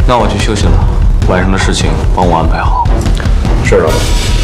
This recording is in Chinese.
那我去休息了，晚上的事情帮我安排好。 是的。